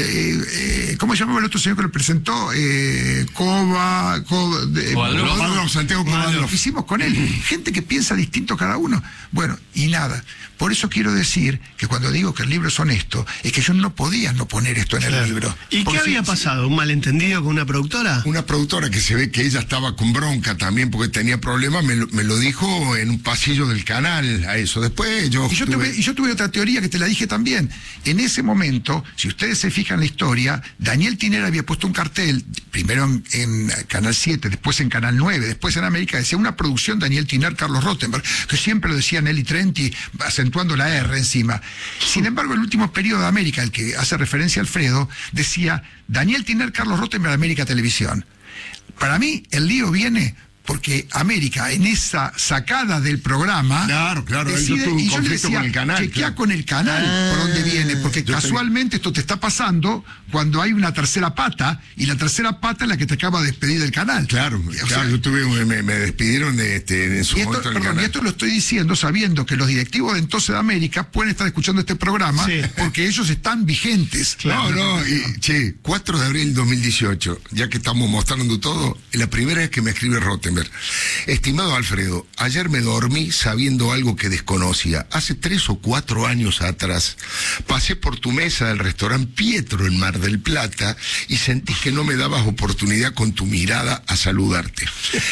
le, eh, ¿cómo se llamaba el otro señor que lo presentó? Eh, Cova, Cova de,
Covadrov, Santiago Covadrov.
Hicimos con él. Gente que piensa distinto cada uno. Bueno, y nada. Por eso quiero decir que cuando digo que el libro es honesto, es que yo no podía no poner esto en el
claro.
libro.
¿Y qué había si, pasado? ¿Un malentendido con una productora?
Una productora que se ve que ella estaba con bronca también porque tenía problemas, me lo, me lo dijo en un pasillo del canal a eso. Después yo...
Y yo,
tuve...
tuve, y yo tuve otra teoría que te la dije también. En ese momento, si ustedes se fijan en la historia, Daniel Tiner había puesto un cartel, primero en, en Canal siete, después en Canal nueve, después en América, decía una producción Daniel Tiner, Carlos Rottenberg, que siempre lo decía Nelly Trenti, acentuando la R encima. Sin embargo, el último periodo de América, el que hace referencia a Alfredo, decía Daniel Tiner, Carlos Rottenberg, América Televisión. Para mí, el lío viene porque América, en esa sacada del programa,
claro, claro,
decide,
yo tuve un
y yo le
conflicto
decía,
con el canal,
chequea
claro.
con el canal ah, por dónde viene, porque casualmente esto te está pasando cuando hay una tercera pata, y la tercera pata es la que te acaba de despedir del canal.
Claro,
o
claro,
sea,
yo tuve, me, me despidieron de, este, en su
y esto,
momento del
perdón,
canal.
y esto lo estoy diciendo sabiendo que los directivos de Entonces de América pueden estar escuchando este programa, sí. porque ellos están vigentes.
Claro. No, no, y, che, cuatro de abril de dos mil dieciocho, ya que estamos mostrando todo, la primera vez que me escribe Rottenberg. Estimado Alfredo, ayer me dormí sabiendo algo que desconocía. Hace tres o cuatro años atrás pasé por tu mesa del restaurante Pietro en Mar del Plata y sentí que no me dabas oportunidad con tu mirada a saludarte.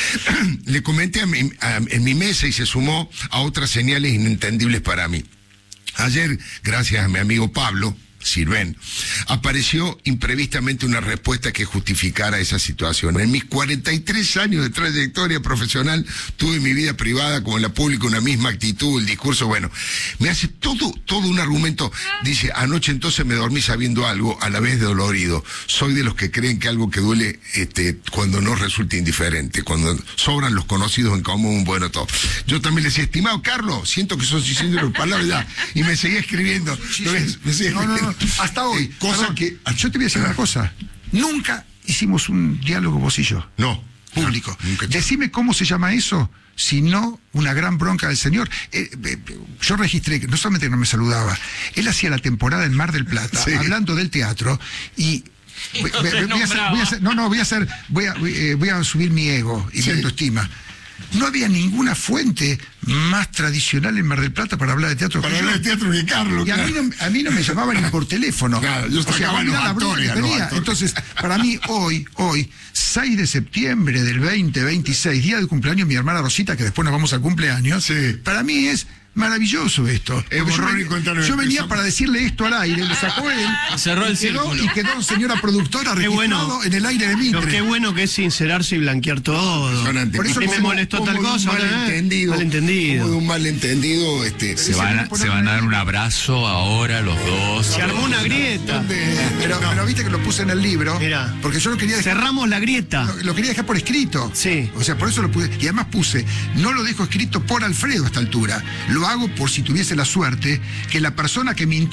Le comenté a mi, a, en mi mesa y se sumó a otras señales inentendibles para mí. Ayer, gracias a mi amigo Pablo Sirven, apareció imprevistamente una respuesta que justificara esa situación. En mis cuarenta y tres años de trayectoria profesional, tuve en mi vida privada como en la pública una misma actitud, el discurso, bueno, me hace todo, todo un argumento. Dice, anoche entonces me dormí sabiendo algo, a la vez dolorido. Soy de los que creen que algo que duele este, cuando no resulta indiferente, cuando sobran los conocidos en común, bueno, todo. Yo también le decía, estimado Carlos, siento que sos diciendo las palabras ya, y me seguía escribiendo.
Sí,
¿No
sí.
ves? Me seguía
No, no, no. Hasta hoy,
Eh, cosa
perdón,
que...
yo te voy a decir una cosa. Nunca hicimos un diálogo vos y yo.
No.
Público.
No, nunca.
Decime cómo se llama eso, si no una gran bronca del señor. Eh, eh, yo registré que no solamente no me saludaba, él hacía la temporada en Mar del Plata,
sí.
hablando del teatro, y... Voy,
no,
voy, voy, voy a hacer, voy a hacer, no, no, voy a hacer, voy a, voy, eh, voy a subir mi ego y
sí.
mi autoestima. No había ninguna fuente más tradicional en Mar del Plata para hablar de teatro.
Para hablar de teatro que Carlos.
Y a,
claro.
mí no, a mí no me llamaban ni por teléfono.
Claro, yo
o sea,
sacaba los
la bronca
actores,
que
los
tenía.
actores.
Entonces, para mí hoy, hoy, seis de septiembre del veinte veintiséis, día del cumpleaños de mi hermana Rosita, que después nos vamos al cumpleaños,
sí.
para mí es maravilloso esto.
Es
Porque yo,
borrón y
ven-
cuenta nueva.
yo venía
Empezamos.
para decirle esto al aire, lo sacó él,
Cerró el
y quedó,
círculo.
y quedó señora productora
Qué
registrado
bueno.
en el aire de
Pero
Mitre.
qué bueno que es sincerarse y blanquear todo.
Impresionante.
Por eso
Y me
como-
molestó
Como
tal
de un
cosa. ¿eh?
malentendido.
Malentendido.
Como de un malentendido. Este,
Se van, a, se van a dar un abrazo ahora los dos.
Se armó una grieta.
donde-
Pero, pero viste que lo puse en el libro,
Mirá.
porque yo lo quería dejar,
Cerramos la grieta.
lo, lo quería dejar por escrito.
Sí.
O sea, por eso lo puse. Y además puse, no lo dejo escrito por Alfredo a esta altura. Lo hago por si tuviese la suerte que la persona que mintió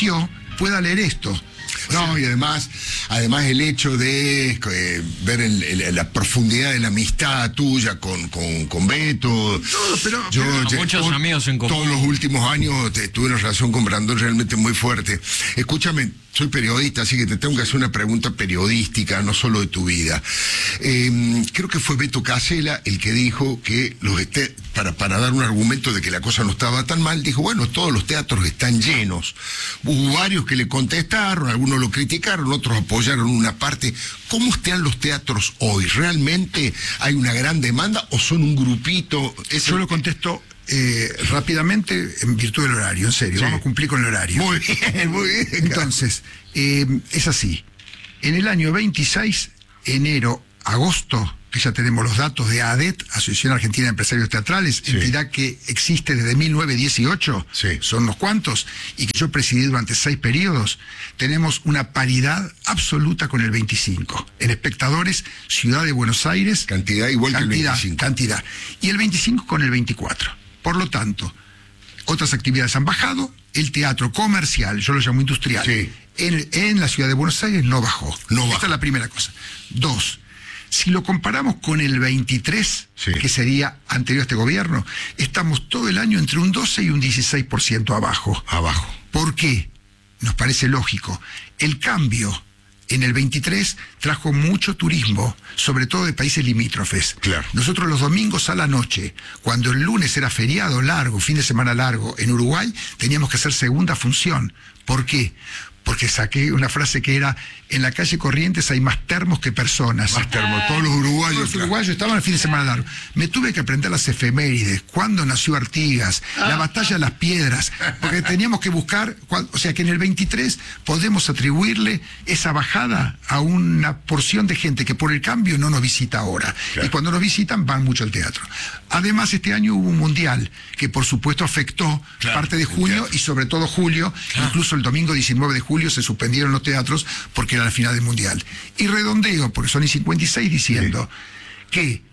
pueda leer esto.
No, y además, además el hecho de eh, ver el, el, la profundidad de la amistad tuya con, con, con Beto.
No, pero,
yo,
pero
yo,
muchos
todo,
amigos en común.
Todos los últimos años te, tuve una relación con Brandon realmente muy fuerte. Escúchame, soy periodista, así que te tengo que hacer una pregunta periodística, no solo de tu vida. Eh, creo que fue Beto Casella el que dijo que los este, para, para dar un argumento de que la cosa no estaba tan mal, dijo, bueno, todos los teatros están llenos. Hubo varios que le contestaron, algunos lo criticaron, otros apoyaron una parte. ¿Cómo están los teatros hoy? ¿Realmente hay una gran demanda o son un grupito?
Eso yo lo contesto eh, rápidamente en virtud del horario, en serio, sí. Vamos a cumplir con el horario.
Muy bien, muy bien.
Entonces, eh, es así. En el año veintiséis, enero, agosto, que ya tenemos los datos de A D E T, Asociación Argentina de Empresarios Teatrales, sí. Entidad que existe desde mil novecientos dieciocho,
sí.
Son unos cuantos, y que yo presidí durante seis periodos, tenemos una paridad absoluta con el veinticinco. En espectadores, Ciudad de Buenos Aires...
Cantidad igual
cantidad,
que el veinticinco.
Cantidad. Y el veinticinco con el veinticuatro. Por lo tanto, otras actividades han bajado, el teatro comercial, yo lo llamo industrial,
sí.
en, en la Ciudad de Buenos Aires no bajó.
No
Esta
bajó.
es la primera cosa. Dos, si lo comparamos con el veintitrés,
sí.
que sería anterior a este gobierno, estamos todo el año entre un doce y un dieciséis por ciento abajo.
Abajo.
¿Por qué? Nos parece lógico. El cambio en el veintitrés trajo mucho turismo, sobre todo de países limítrofes.
Claro.
Nosotros los domingos a la noche, cuando el lunes era feriado largo, fin de semana largo, en Uruguay, teníamos que hacer segunda función. ¿Por qué? Porque saqué una frase que era, en la calle Corrientes hay más termos que personas.
Más termos, todos los uruguayos.
Todos los uruguayos estaban el fin de semana largo. Me tuve que aprender las efemérides, cuándo nació Artigas, la batalla de las piedras, porque teníamos que buscar, o sea que en el veintitrés podemos atribuirle esa bajada a una porción de gente que por el cambio no nos visita ahora. Claro. Y cuando nos visitan van mucho al teatro. Además, este año hubo un mundial que por supuesto afectó claro, parte de junio y sobre todo julio, claro. Incluso el domingo diecinueve de julio se suspendieron los teatros porque era la final del mundial. Y redondeo, porque son y cincuenta y seis, diciendo sí. que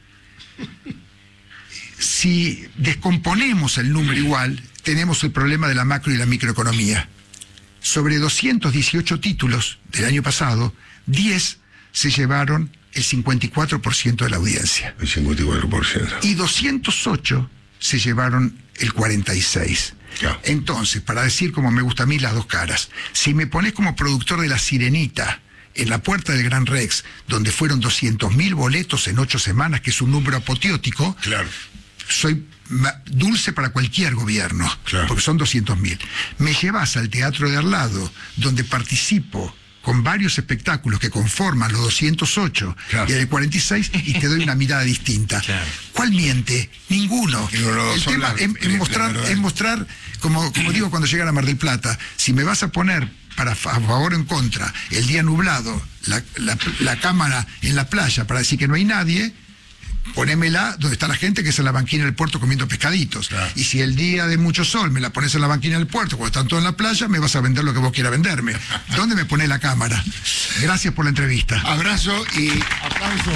si descomponemos el número igual, tenemos el problema de la macro y la microeconomía. Sobre doscientos dieciocho títulos del año pasado, diez se llevaron el cincuenta y cuatro por ciento de la audiencia.
El cincuenta y cuatro por ciento.
Y doscientos ocho se llevaron el cuarenta y seis por ciento.
Ya.
Entonces, para decir como me gusta a mí las dos caras, si me pones como productor de La Sirenita en la puerta del Gran Rex, donde fueron doscientos mil boletos en ocho semanas, que es un número apoteótico,
claro.
Soy dulce para cualquier gobierno,
claro.
Porque son doscientos mil. Me llevas al Teatro de al lado, donde participo con varios espectáculos que conforman los doscientos ocho claro. Y el cuarenta y seis, y te doy una mirada distinta.
Claro.
¿Cuál miente? Ninguno.
No, no,
el tema
la,
es, es mostrar, es mostrar como, como digo cuando llegan a Mar del Plata, si me vas a poner para a favor o en contra, el día nublado, la, la, la cámara en la playa para decir que no hay nadie, ponémela donde está la gente, que es en la banquina del puerto comiendo pescaditos. Claro. Y si el día de mucho sol me la pones en la banquina del puerto, cuando están todos en la playa, me vas a vender lo que vos quieras venderme. ¿Dónde me pones la cámara? Gracias por la entrevista.
Abrazo y aplauso.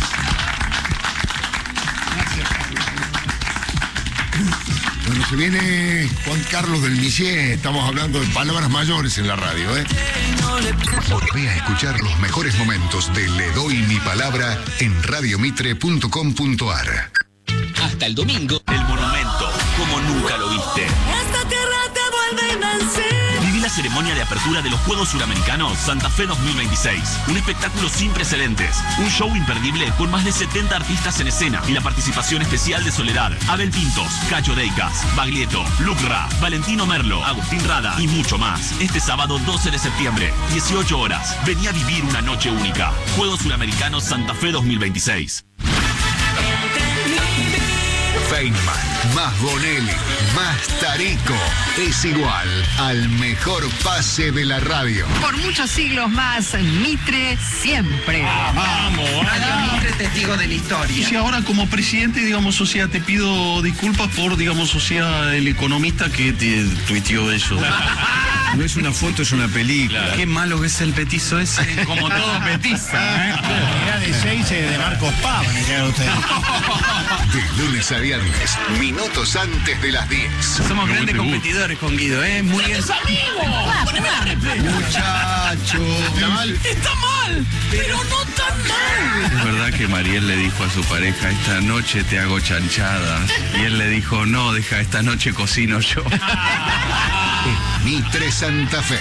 Gracias. Bueno, se viene Juan Carlos del Misier. Estamos hablando de palabras mayores en la radio, ¿eh?
Volvé a escuchar los mejores momentos de Le Doy Mi Palabra en radiomitre punto com punto ar.
Hasta el domingo, el monumento, como nunca lo viste.
Esta tierra te vuelve a nacer.
Viví la ceremonia de apertura de los Juegos Suramericanos Santa Fe dos mil veintiséis. Un espectáculo sin precedentes. Un show imperdible con más de setenta artistas en escena y la participación especial de Soledad, Abel Pintos, Cacho Deicas, Baglietto, Lucra, Valentino Merlo, Agustín Rada y mucho más. Este sábado doce de septiembre, dieciocho horas. Vení a vivir una noche única. Juegos Suramericanos Santa Fe dos mil veintiséis.
Feynman, más Bonelli, más Tarico, es igual al mejor pase de la radio.
Por muchos siglos más, Mitre siempre.
Ah, vamos,
Radio Mitre, testigo de la historia.
Y si ahora como presidente, digamos, o sea, te pido disculpas por, digamos, o sea, el economista que te tuiteó eso.
No es una foto, es una película. Claro. Qué malo que es el petizo ese.
Como todo petiza, ¿eh?
Era de seis de Marcos Pava, me queda usted.
De lunes a viernes, minutos antes de las diez.
Somos grandes competidores con Guido, ¿eh? Muy bien.
¡Amigos!
¿Está mal?
Está mal, pero no tan mal.
Es verdad que Mariel le dijo a su pareja, esta noche te hago chanchadas. Y él le dijo, no, deja, esta noche cocino yo.
Mitre Santa Fe.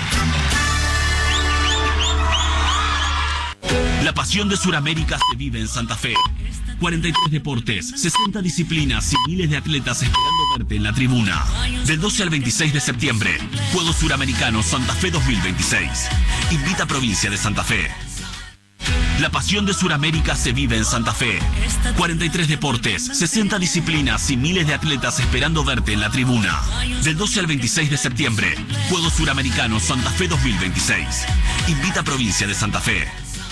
La pasión de Sudamérica se vive en Santa Fe. cuarenta y tres deportes, sesenta disciplinas y miles de atletas esperando verte en la tribuna. Del doce al veintiséis de septiembre, Juegos Suramericanos Santa Fe dos mil veintiséis. Invita a Provincia de Santa Fe. La pasión de Sudamérica se vive en Santa Fe. cuarenta y tres deportes, sesenta disciplinas y miles de atletas esperando verte en la tribuna. Del doce al veintiséis de septiembre, Juegos Suramericanos Santa Fe dos mil veintiséis. Invita a Provincia de Santa Fe.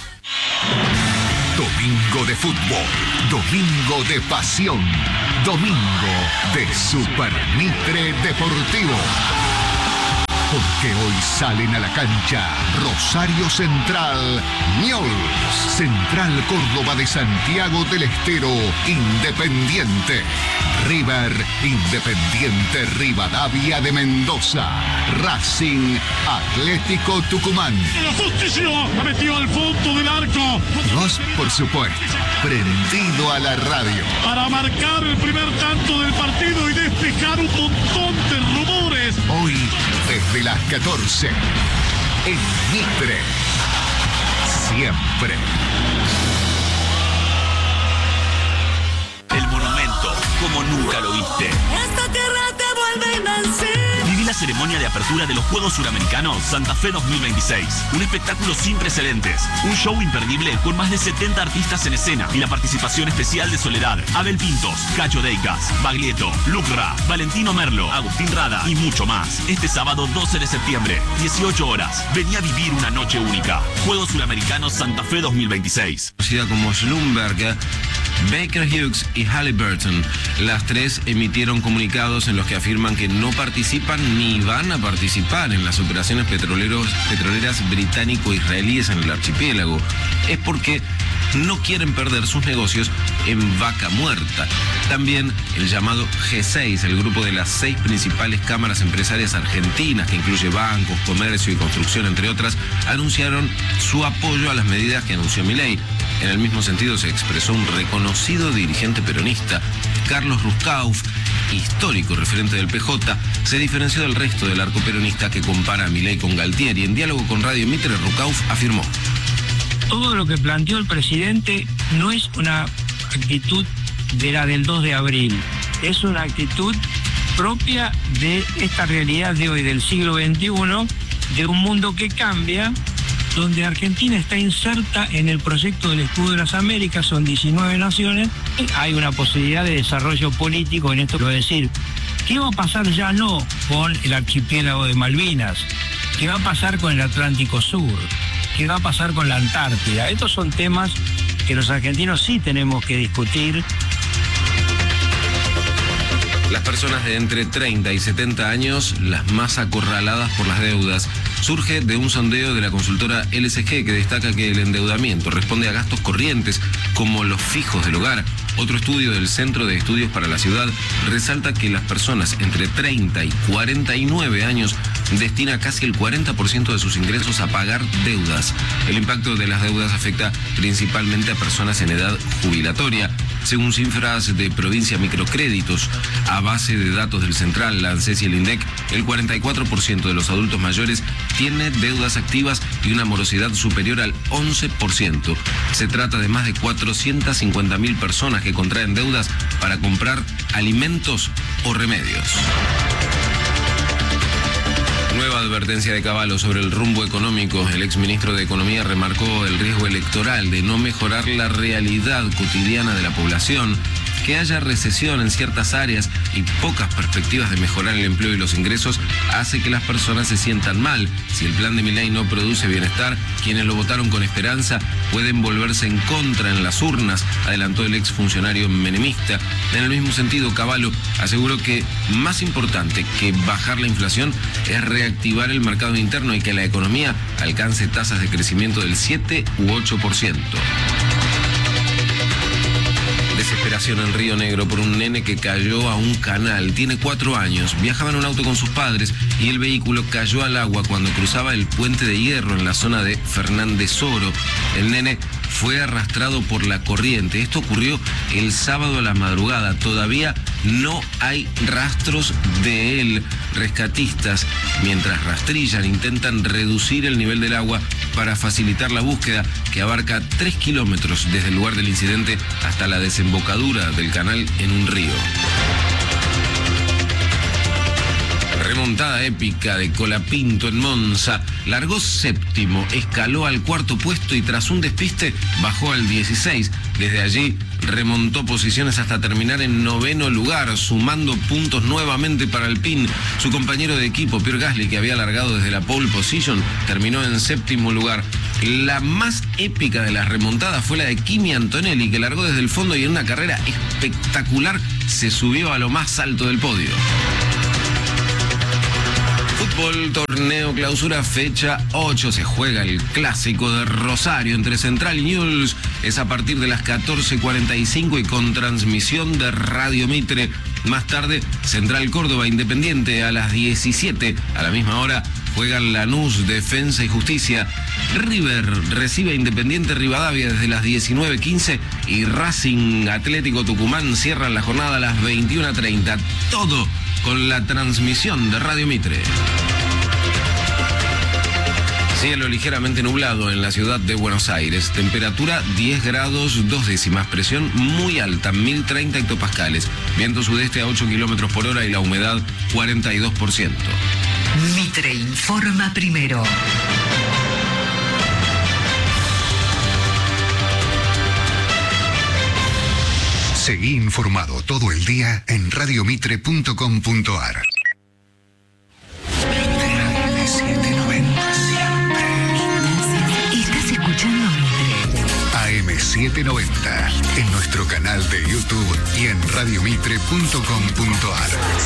Domingo de fútbol, domingo de pasión, domingo de Super Mitre Deportivo. Porque hoy salen a la cancha Rosario Central, Newell's, Central Córdoba de Santiago del Estero, Independiente, River, Independiente Rivadavia de Mendoza, Racing, Atlético Tucumán.
La justicia la metió al fondo del arco.
Vos, por supuesto, prendido a la radio.
Para marcar el primer tanto del partido y despejar un montón de rumores.
Hoy, desde las catorce, en Mitre, siempre.
El monumento, como nunca lo viste.
Esta tierra te vuelve a nacer.
Viví la ceremonia de apertura de los Juegos Suramericanos Santa Fe dos mil veintiséis. Un espectáculo sin precedentes. Un show imperdible con más de setenta artistas en escena y la participación especial de Soledad, Abel Pintos, Cacho Deicas, Baglietto, Lucra, Valentino Merlo, Agustín Rada y mucho más. Este sábado doce de septiembre, dieciocho horas. Vení a vivir una noche única. Juegos Suramericanos Santa Fe dos mil veintiséis.
Conocida como Schlumberger, Baker Hughes y Halliburton. Las tres emitieron comunicados en los que afirman que no participan ni van a participar en las operaciones petroleros, petroleras británico-israelíes en el archipiélago. Es porque no quieren perder sus negocios en vaca muerta. También el llamado G seis, el grupo de las seis principales cámaras empresarias argentinas, que incluye bancos, comercio y construcción, entre otras, anunciaron su apoyo a las medidas que anunció Milei. En el mismo sentido se expresó un reconocido dirigente peronista, Carlos Ruskauf, histórico referente del P J, se diferenció del resto del arco peronista que compara a Milei con Galtieri. En diálogo con Radio Mitre, Ruskauf afirmó:
todo lo que planteó el presidente no es una actitud de la del dos de abril, es una actitud propia de esta realidad de hoy, del siglo veintiuno, de un mundo que cambia, donde Argentina está inserta en el proyecto del Escudo de las Américas, son diecinueve naciones, hay una posibilidad de desarrollo político en esto. Quiero decir, ¿qué va a pasar ya no con el archipiélago de Malvinas? ¿Qué va a pasar con el Atlántico Sur? ¿Qué va a pasar con la Antártida? Estos son temas que los argentinos sí tenemos que discutir.
Las personas de entre treinta y setenta años, las más acorraladas por las deudas, surge de un sondeo de la consultora L S G que destaca que el endeudamiento responde a gastos corrientes como los fijos del hogar. Otro estudio del Centro de Estudios para la Ciudad resalta que las personas entre treinta y cuarenta y nueve años destina casi el cuarenta por ciento de sus ingresos a pagar deudas. El impacto de las deudas afecta principalmente a personas en edad jubilatoria. Según cifras de Provincia Microcréditos, a base de datos del Central, la ANSES y el INDEC, el cuarenta y cuatro por ciento de los adultos mayores tiene deudas activas y una morosidad superior al once por ciento. Se trata de más de cuatrocientas cincuenta mil personas que contraen deudas para comprar alimentos o remedios. Nueva advertencia de Cavallo sobre el rumbo económico. El exministro de Economía remarcó el riesgo electoral de no mejorar la realidad cotidiana de la población, que haya recesión en ciertas áreas y pocas perspectivas de mejorar el empleo y los ingresos hace que las personas se sientan mal. Si el plan de Milei no produce bienestar, quienes lo votaron con esperanza pueden volverse en contra en las urnas, adelantó el exfuncionario menemista. En el mismo sentido, Cavallo aseguró que más importante que bajar la inflación es reactivar el mercado interno y que la economía alcance tasas de crecimiento del siete u ocho por ciento. desesperación en Río Negro por un nene que cayó a un canal. Tiene cuatro años, viajaba en un auto con sus padres y el vehículo cayó al agua cuando cruzaba el puente de hierro en la zona de Fernández Oro. El nene fue arrastrado por la corriente. Esto ocurrió el sábado a la madrugada. Todavía no hay rastros de él. Rescatistas, mientras rastrillan, intentan reducir el nivel del agua para facilitar la búsqueda, que abarca tres kilómetros desde el lugar del incidente hasta la desembocadura del canal en un río. Remontada épica de Colapinto en Monza, largó séptimo, escaló al cuarto puesto y tras un despiste bajó al dieciséis. Desde allí remontó posiciones hasta terminar en noveno lugar, sumando puntos nuevamente para Alpine. Su compañero de equipo, Pierre Gasly, que había largado desde la pole position, terminó en séptimo lugar. La más épica de las remontadas fue la de Kimi Antonelli, que largó desde el fondo y en una carrera espectacular se subió a lo más alto del podio. Fútbol, torneo clausura, fecha ocho. Se juega el clásico de Rosario entre Central y Newell's. Es a partir de las catorce cuarenta y cinco y con transmisión de Radio Mitre. Más tarde, Central Córdoba Independiente a las diecisiete. A la misma hora juegan Lanús, Defensa y Justicia. River recibe a Independiente Rivadavia desde las diecinueve quince y Racing Atlético Tucumán cierran la jornada a las veintiuna treinta. Todo con la transmisión de Radio Mitre. Cielo ligeramente nublado en la ciudad de Buenos Aires. Temperatura diez grados dos décimas. Presión muy alta, mil treinta hectopascales. Viento sudeste a ocho kilómetros por hora y la humedad cuarenta y dos por ciento.
Mitre informa primero.
Seguí informado todo el día en radiomitre punto com punto ar.
Estás escuchando Mitre.
A M setecientos noventa en nuestro canal de YouTube y en radiomitre punto com punto ar.